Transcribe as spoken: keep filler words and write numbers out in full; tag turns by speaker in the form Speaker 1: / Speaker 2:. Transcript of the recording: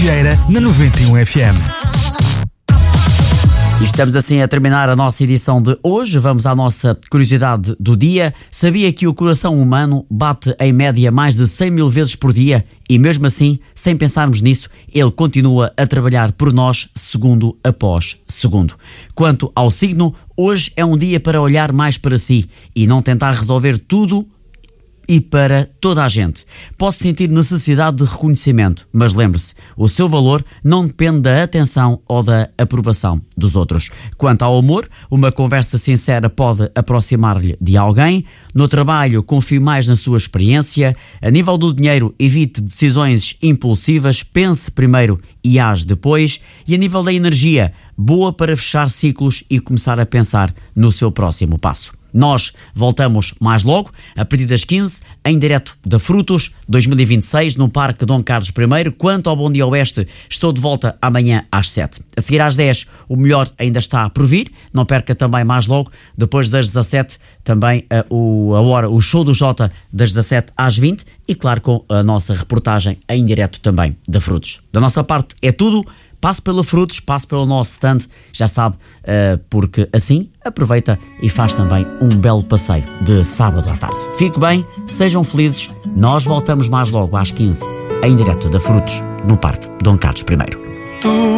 Speaker 1: Vieira na noventa e um F M.
Speaker 2: E estamos assim a terminar a nossa edição de hoje. Vamos à nossa curiosidade do dia. Sabia que o coração humano bate em média mais de cem mil vezes por dia e mesmo assim, sem pensarmos nisso, ele continua a trabalhar por nós segundo após segundo. Quanto ao signo, hoje é um dia para olhar mais para si e não tentar resolver tudo e para toda a gente. Pode sentir necessidade de reconhecimento, mas lembre-se, o seu valor não depende da atenção ou da aprovação dos outros. Quanto ao amor, uma conversa sincera pode aproximar-lhe de alguém. No trabalho, confie mais na sua experiência. A nível do dinheiro, evite decisões impulsivas, pense primeiro e age depois. E a nível da energia, boa para fechar ciclos e começar a pensar no seu próximo passo. Nós voltamos mais logo, a partir das quinze, em direto da Frutos dois mil e vinte e seis, no Parque Dom Carlos I. Quanto ao Bom Dia Oeste, estou de volta amanhã às sete. A seguir às dez, o melhor ainda está por vir. Não perca também mais logo, depois das dezassete, também a, o, a hora, o show do Jota das dezassete às vinte e claro com a nossa reportagem em direto também da Frutos. Da nossa parte é tudo. Passe pela Frutos, passe pelo nosso stand, já sabe, uh, porque assim aproveita e faz também um belo passeio de sábado à tarde. Fique bem, sejam felizes, nós voltamos mais logo às quinze, em direto da Frutos, no Parque Dom Carlos I.